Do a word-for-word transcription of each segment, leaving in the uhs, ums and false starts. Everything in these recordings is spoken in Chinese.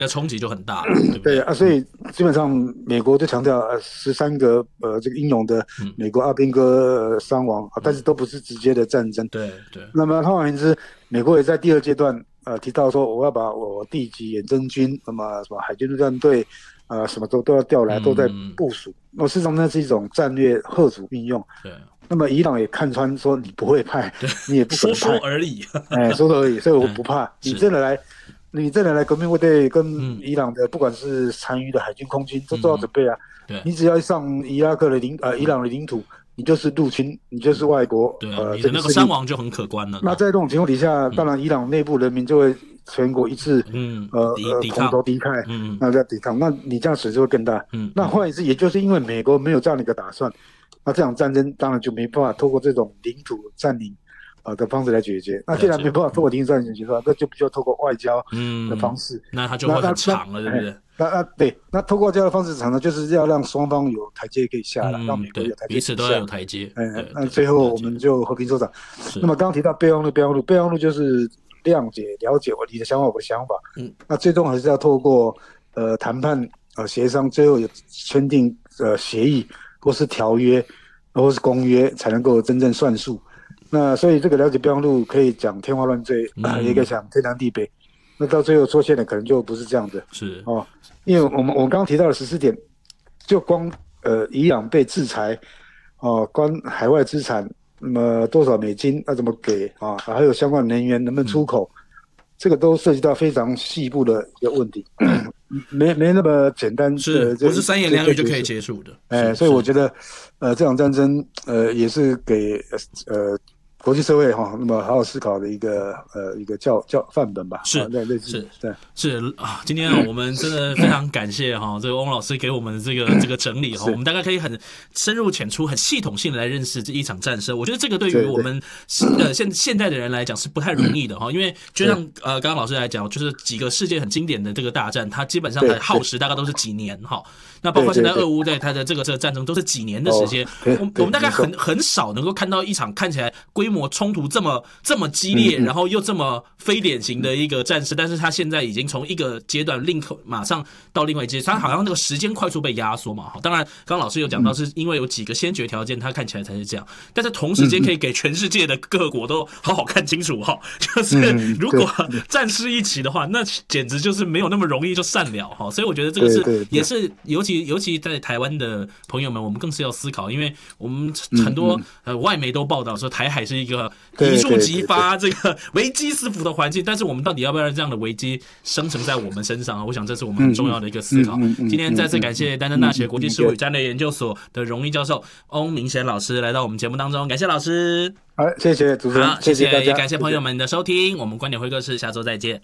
那冲击就很大了，对不对？ 对啊，所以基本上美国就强调呃十三个呃这个英勇的美国阿兵哥、呃、伤亡啊，但是都不是直接的战争。 对对。 那么换而言之，美国也在第二阶段呃提到说，我要把我第几远征军，那么什么海军陆战队，呃什么都都要调来，都在部署。那、嗯、事实上那是一种战略吓阻运用。 对。 那么伊朗也看穿说你不会派，你也不可能派， 说说而已。 哎，说说而已，所以我不怕。你真的来，你真的来革命卫队跟伊朗的，不管是残余的海军、空军，都做好准备啊。 对， 你只要一上伊拉克的领呃伊朗的领土，你就是入侵，你就是外国。 对， 呃， 你的那个伤亡就很可观了。 那在这种情况底下，当然伊朗内部人民就会全国一致， 嗯， 呃呃，同仇敌忾， 嗯， 那在抵抗，那你这样损失会更大。嗯，那换言之，也就是因为美国没有这样的一个打算。那这场战争当然就没办法透过这种领土占领呃的方式来解决。那既然没办法透过领土占领解决，那就就透过外交的方式。 嗯、那它就会很长了，对不对？ 那那对，那透过这样的方式长呢，就是要让双方有台阶可以下来，嗯、让美国有台阶， 彼此都要有台阶。 哎、嗯，那最后我们就和平收场。那么刚刚提到备忘录，备忘录，备忘录就是谅解、了解我你的想法，我的想法。嗯，那最终还是要透过呃谈判、呃协商，最后有签订呃协议。或是条约，或是公约，才能够真正算数。那所以这个了解备忘录可以讲天花乱坠，嗯呃、也可以讲天南地北。那到最后出现的可能就不是这样的。 是哦，因为我们我们刚刚提到的十四点，就光呃伊朗被制裁，哦，光海外资产，那么多少美金要怎么给啊？还有相关能源能不能出口？嗯，这个都涉及到非常细部的一个问题，没没那么简单， 是不是三言两语就可以结束的？ 哎、呃，所以我觉得，呃，这场战争，呃，也是给呃国际社会哈，那么好好思考的一个呃一个教教范本吧。 是， 对，类似是， 对， 是啊。今天啊，我们真的非常感谢哈，这个翁老师给我们的这个这个整理哈，我们大概可以很深入浅出、很系统性的来认识这一场战争。我觉得这个对于我们呃现现代的人来讲是不太容易的哈，因为就像呃刚刚老师来讲，就是几个世界很经典的这个大战，它基本上的耗时大概都是几年哈。那包括现在俄乌在它的这个这个战争都是几年的时间，我我们大概很很少能够看到一场看起来规模冲突这么这么激烈，然后又这么非典型的一个战事，但是它现在已经从一个阶段立刻马上到另外一阶段，它好像那个时间快速被压缩嘛。当然，刚刚老师有讲到是因为有几个先决条件，它看起来才是这样，但是同时间可以给全世界的各国都好好看清楚哈，就是如果战事一起的话，那简直就是没有那么容易就散了哈。所以我觉得这个是也是尤其。尤其在台湾的朋友们，我们更是要思考，因为我们很多呃外媒都报道说台海是一个一触即发、这个危机四伏的环境，但是我们到底要不要让这样的危机生成在我们身上？我想这是我们很重要的一个思考。今天再次感谢丹登大学国际事务与战略研究所的荣誉教授翁明贤老师来到我们节目当中，感谢老师。 好，谢谢主持人， 好，谢谢， 谢谢大家， 也感谢朋友们的收听。我们观点会客室下周再见。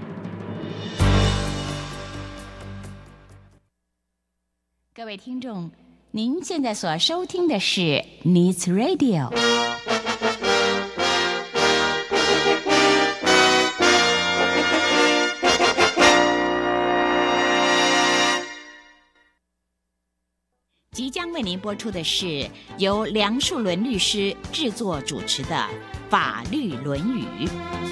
各位听众，您现在所收听的是 Needs Radio。即将为您播出的是由梁树伦律师制作主持的《法律论语》。